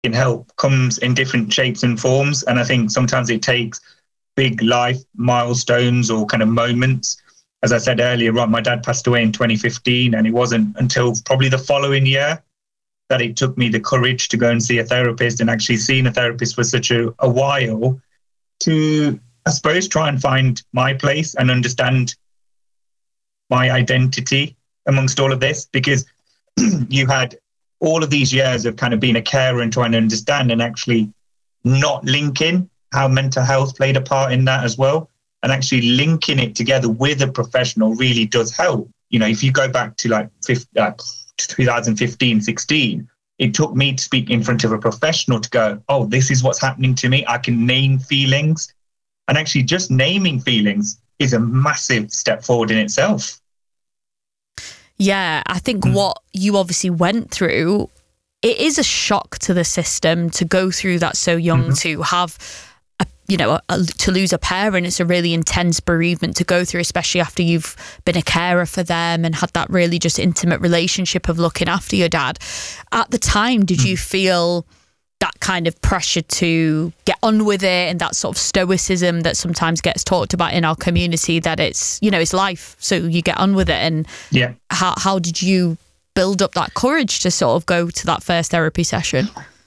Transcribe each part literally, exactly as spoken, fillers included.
in help comes in different shapes and forms. And I think sometimes it takes big life milestones or kind of moments. As I said earlier on, my dad passed away in twenty fifteen, and it wasn't until probably the following year that it took me the courage to go and see a therapist, and actually seeing a therapist for such a, a while to, I suppose, try and find my place and understand my identity amongst all of this, because you had all of these years of kind of being a carer and trying to understand and actually not linking how mental health played a part in that as well. And actually linking it together with a professional really does help. You know, if you go back to like twenty fifteen, sixteen, it took me to speak in front of a professional to go, oh, this is what's happening to me. I can name feelings. And actually just naming feelings is a massive step forward in itself. Yeah, I think mm. what you obviously went through, it is a shock to the system to go through that so young, mm-hmm. to have, a, you know, a, a, to lose a parent. It's a really intense bereavement to go through, especially after you've been a carer for them and had that really just intimate relationship of looking after your dad. At the time, did mm. you feel that kind of pressure to get on with it and that sort of stoicism that sometimes gets talked about in our community, that it's, you know, it's life, so you get on with it? And yeah, how how did you build up that courage to sort of go to that first therapy session?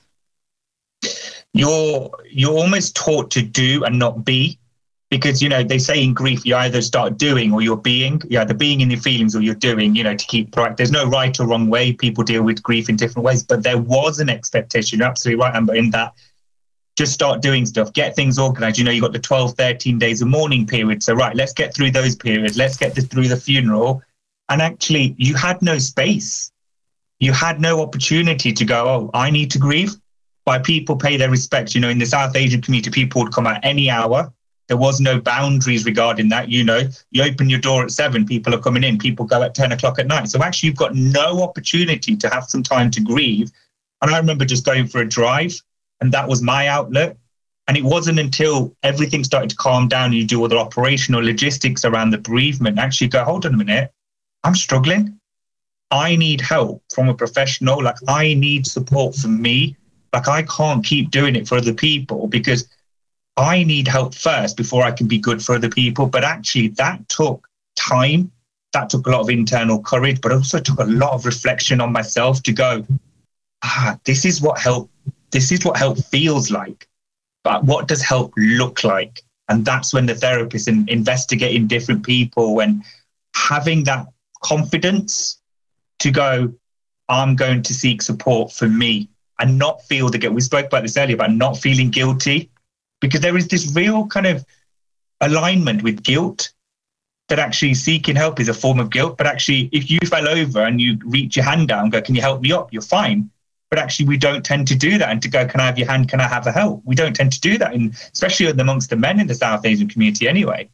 You're you're almost taught to do and not be, because, you know, they say in grief you either start doing or you're being. You're either being in your feelings or you're doing, you know, to keep practice. There's no right or wrong way. People deal with grief in different ways, but there was an expectation. You're absolutely right, Amber, in that just start doing stuff, get things organized. You know, you got the twelve, thirteen days of mourning period. So, right, let's get through those periods. Let's get this through the funeral. And actually, you had no space. You had no opportunity to go, oh, I need to grieve. Why people pay their respects. You know, in the South Asian community, people would come at any hour. There was no boundaries regarding that. You know, you open your door at seven, people are coming in, people go at ten o'clock at night. So actually you've got no opportunity to have some time to grieve. And I remember just going for a drive, and that was my outlet. And it wasn't until everything started to calm down and you do all the operational logistics around the bereavement, actually go, hold on a minute, I'm struggling. I need help from a professional. Like, I need support from me. Like, I can't keep doing it for other people, because I need help first before I can be good for other people. But actually that took time. That took a lot of internal courage, but also took a lot of reflection on myself to go, ah, this is what help, this is what help feels like. But what does help look like? And that's when the therapist and investigating different people and having that confidence to go, I'm going to seek support for me and not feel the guilt. We spoke about this earlier, about not feeling guilty. Because there is this real kind of alignment with guilt, that actually seeking help is a form of guilt. But actually, if you fell over and you reach your hand down and go, can you help me up? You're fine. But actually, we don't tend to do that. And to go, can I have your hand? Can I have a help? We don't tend to do that, in, especially amongst the men in the South Asian community anyway.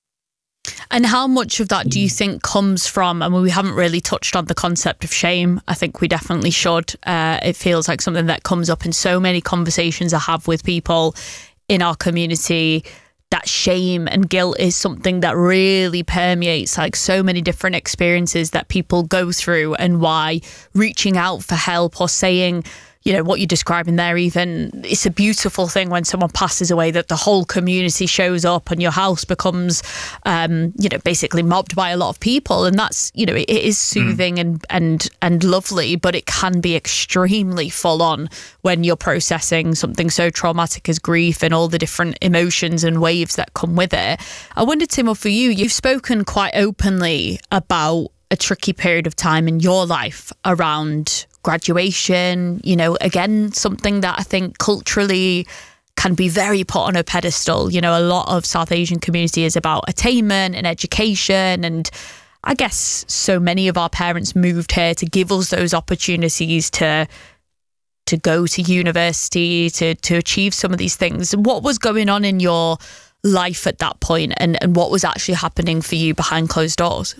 And how much of that do you think comes from, I mean, we haven't really touched on the concept of shame. I think we definitely should. Uh, it feels like something that comes up in so many conversations I have with people in our community, that shame and guilt is something that really permeates like so many different experiences that people go through, and why reaching out for help or saying, you know, what you're describing there, even, it's a beautiful thing when someone passes away, that the whole community shows up and your house becomes, um, you know, basically mobbed by a lot of people. And that's, you know, it, it is soothing mm. and, and, and lovely, but it can be extremely full on when you're processing something so traumatic as grief and all the different emotions and waves that come with it. I wondered, Timo, for you, you've spoken quite openly about a tricky period of time in your life around graduation, you know, again, something that I think culturally can be very put on a pedestal. You know, a lot of South Asian community is about attainment and education, and I guess so many of our parents moved here to give us those opportunities to to go to university, to to achieve some of these things. What was going on in your life at that point, and, and what was actually happening for you behind closed doors?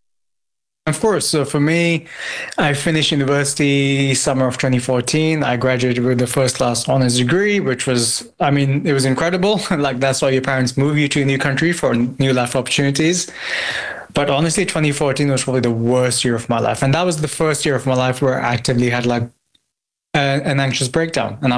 Of course. So for me, I finished university summer of twenty fourteen. I graduated with the first class honors degree, which was, I mean, it was incredible. Like, that's why your parents move you to a new country for new life opportunities. But honestly, twenty fourteen was probably the worst year of my life. And that was the first year of my life where I actively had like a, an anxious breakdown. And I